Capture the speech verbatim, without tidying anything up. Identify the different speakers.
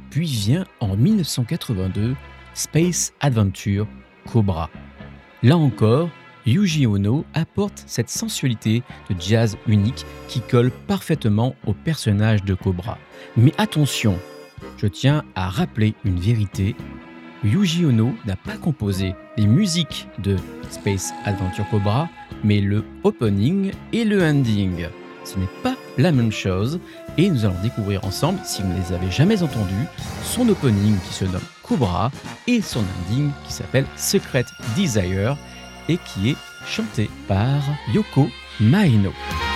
Speaker 1: Puis vient en dix-neuf cent quatre-vingt-deux Space Adventure Cobra. Là encore, Yuji Ono apporte cette sensualité de jazz unique qui colle parfaitement au personnage de Cobra. Mais attention, je tiens à rappeler une vérité. Yuji Ono n'a pas composé les musiques de Space Adventure Cobra, mais le opening et le ending. Ce n'est pas la même chose et nous allons découvrir ensemble, si vous ne les avez jamais entendus, son opening qui se nomme Cobra et son ending qui s'appelle Secret Desire et qui est chanté par Yoko Maeno.